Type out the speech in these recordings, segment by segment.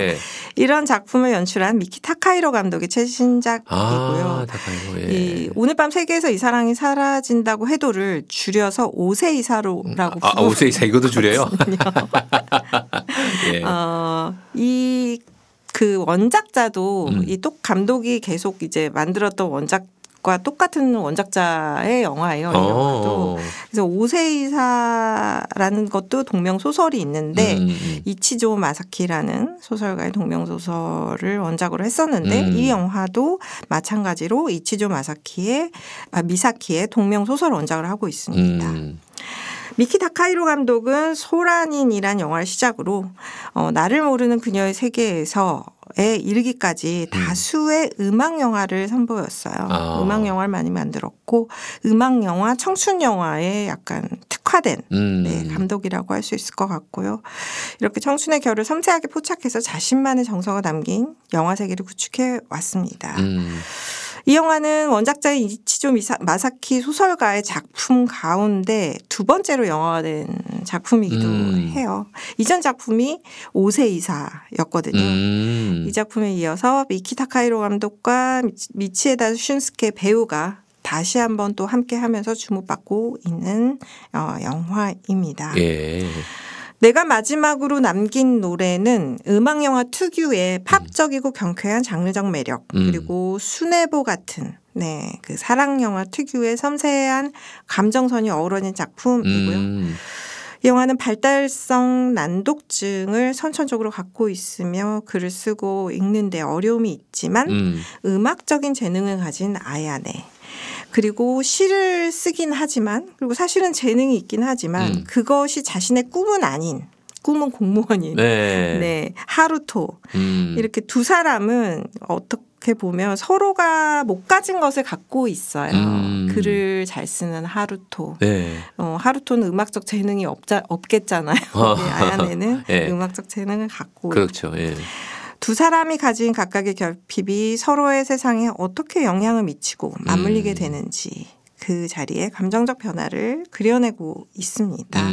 예. 이런 작품을 연출한 미키 타카히로 감독의 최신작이고요. 타카히로. 예. 이 오늘 밤 세계에서 이 사랑이 사라진다고 해도를 줄여서 오세이사로라고 부르거든요. 오세이사 이것도 줄여요? 예. 이 그 원작자도 이 또 감독이 계속 이제 만들었던 원작과 똑같은 원작자의 영화예요. 이 영화도. 그래서 오세이사라는 것도 동명 소설이 있는데 이치조 마사키라는 소설가의 동명 소설을 원작으로 했었는데 이 영화도 마찬가지로 이치조 미사키의 동명 소설 원작을 하고 있습니다. 미키 타카히로 감독은 소라닌이란 영화를 시작으로 나를 모르는 그녀의 세계에서에 이르기까지 다수의 음악 영화를 선보였어요. 음악 영화를 많이 만들었고 음악 영화, 청춘 영화에 약간 특화된 감독이라고 할 수 있을 것 같고요. 이렇게 청춘의 결을 섬세하게 포착해서 자신만의 정서가 담긴 영화 세계를 구축해 왔습니다. 이 영화는 원작자인 이치조 마사키 소설가의 작품 가운데 두 번째로 영화가 된 작품이기도 해요. 이전 작품이 오세이사였거든요. 이 작품에 이어서 미키 타카히로 감독과 미치에다 슌스케 배우가 다시 한번 또 함께 하면서 주목받고 있는 영화입니다. 예. 내가 마지막으로 남긴 노래는 음악영화 특유의 팝적이고 경쾌한 장르적 매력 그리고 순애보 같은 그 사랑영화 특유의 섬세한 감정선이 어우러진 작품이고요. 이 영화는 발달성 난독증을 선천적으로 갖고 있으며 글을 쓰고 읽는 데 어려움이 있지만 음악적인 재능을 가진 아야네. 그리고 시를 쓰긴 하지만 그리고 사실은 재능이 있긴 하지만 그것이 자신의 꿈은 아닌 꿈은 공무원인 하루토 이렇게 두 사람은 어떻게 보면 서로가 못 가진 것을 갖고 있어요. 글을 잘 쓰는 하루토. 하루토는 음악적 재능이 없겠잖아요. 아야네는 음악적 재능을 갖고 그렇죠. 예. 두 사람이 가진 각각의 결핍이 서로의 세상에 어떻게 영향을 미치고 맞물리게 되는지 그 자리에 감정적 변화를 그려내고 있습니다.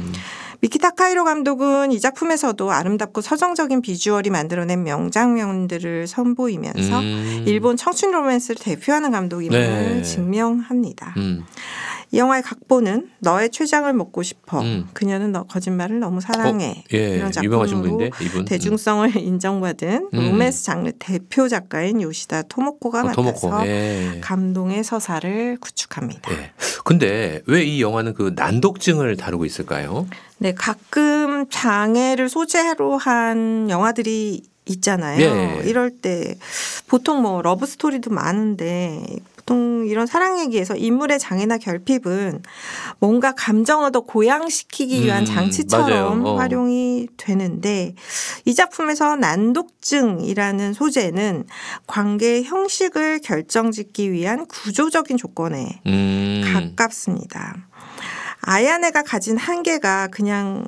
미키 타카히로 감독은 이 작품에서도 아름답고 서정적인 비주얼이 만들어낸 명장면들을 선보이면서 일본 청춘 로맨스를 대표하는 감독임을 증명합니다. 이 영화의 각본은 너의 췌장을 먹고 싶어. 그녀는 너 거짓말을 너무 사랑해. 이런 작품으로 대중성을 인정받은 로맨스 장르 대표 작가인 요시다 토모코가 맡아서 감동의 서사를 구축합니다. 근데 왜 이 영화는 그 난독증을 다루고 있을까요? 네, 가끔 장애를 소재로 한 영화들이 있잖아요. 이럴 때 보통 뭐 러브 스토리도 많은데 보통 이런 사랑 얘기에서 인물의 장애나 결핍은 뭔가 감정을 더 고양시키기 위한 장치처럼 활용이 되는데 이 작품에서 난독증이라는 소재는 관계의 형식을 결정짓기 위한 구조적인 조건에 가깝습니다. 아야네가 가진 한계가 그냥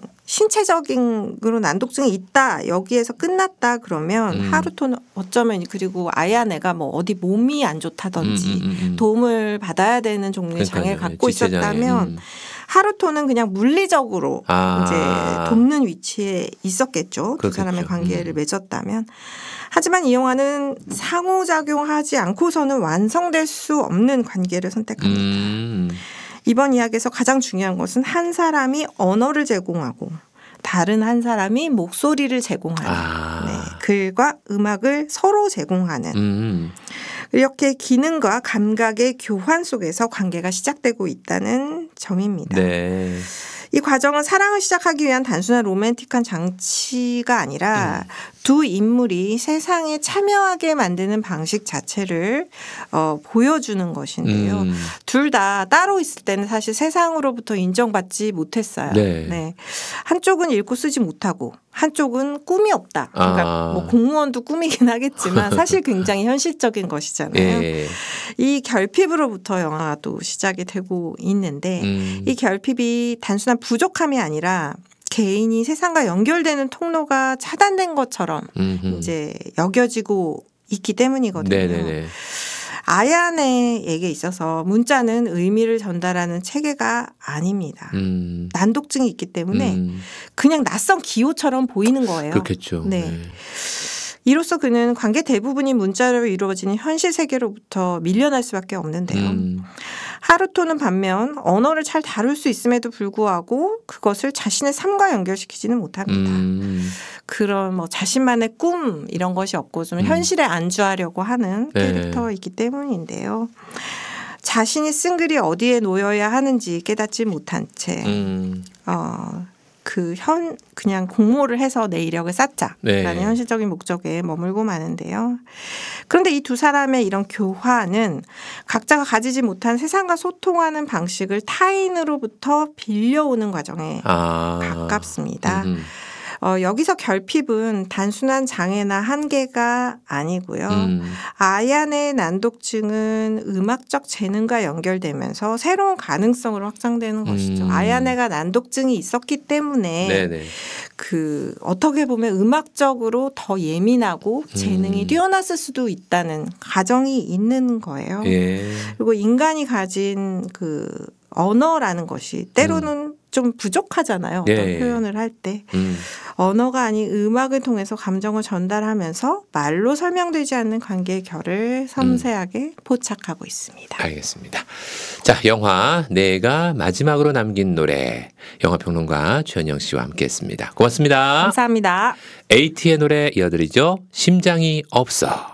신체적인으로 난독증이 있다 여기에서 끝났다 그러면 하루토는 어쩌면 그리고 아야네가 뭐 어디 몸이 안 좋다든지 도움을 받아야 되는 종류의 장애를 갖고 있었다면 하루토는 그냥 물리적으로 이제 돕는 위치에 있었겠죠. 두 사람의 관계를 맺었다면. 하지만 이 영화는 상호작용하지 않고서는 완성될 수 없는 관계를 선택합니다. 이번 이야기에서 가장 중요한 것은 한 사람이 언어를 제공하고 다른 한 사람이 목소리를 제공하는 글과 음악을 서로 제공하는 이렇게 기능과 감각의 교환 속에서 관계가 시작되고 있다는 점입니다. 이 과정은 사랑을 시작하기 위한 단순한 로맨틱한 장치가 아니라 두 인물이 세상에 참여하게 만드는 방식 자체를 보여주는 것인데요. 둘 다 따로 있을 때는 사실 세상으로부터 인정받지 못했어요. 한쪽은 읽고 쓰지 못하고 한쪽은 꿈이 없다. 그러니까 뭐 공무원도 꿈이긴 하겠지만 사실 굉장히 현실적인 것이잖아요. 이 결핍으로부터 영화가 또 시작이 되고 있는데 이 결핍이 단순한 부족함이 아니라 개인이 세상과 연결되는 통로가 차단된 것처럼 이제 여겨지고 있기 때문이거든요. 아야네에게 있어서 문자는 의미를 전달하는 체계가 아닙니다. 난독증이 있기 때문에 그냥 낯선 기호처럼 보이는 거예요. 그렇겠죠. 네. 네. 이로써 그는 관계 대부분이 문자로 이루어지는 현실 세계로부터 밀려날 수밖에 없는데요. 하루토는 반면 언어를 잘 다룰 수 있음에도 불구하고 그것을 자신의 삶과 연결시키지는 못합니다. 그런 뭐 자신만의 꿈 이런 것이 없고 좀 현실에 안주하려고 하는 캐릭터이기 때문인데요. 자신이 쓴 글이 어디에 놓여야 하는지 깨닫지 못한 채 그냥 공모를 해서 내 이력을 쌓자라는 현실적인 목적에 머물고 마는데요. 그런데 이 두 사람의 이런 교화는 각자가 가지지 못한 세상과 소통하는 방식을 타인으로부터 빌려오는 과정에 가깝습니다. 여기서 결핍은 단순한 장애나 한계가 아니고요. 아얀의 난독증은 음악적 재능과 연결되면서 새로운 가능성으로 확장되는 것이죠. 아얀네가 난독증이 있었기 때문에 어떻게 보면 음악적으로 더 예민하고 재능이 뛰어났을 수도 있다는 가정이 있는 거예요. 그리고 인간이 가진 그 언어라는 것이 때로는 좀 부족하잖아요. 어떤 표현을 할 때. 언어가 아닌 음악을 통해서 감정을 전달하면서 말로 설명되지 않는 관계의 결을 섬세하게 포착하고 있습니다. 알겠습니다. 자, 영화 내가 마지막으로 남긴 노래 영화평론가 최현영 씨와 함께했습니다. 고맙습니다. 감사합니다. AT의 노래 이어드리죠. 심장이 없어.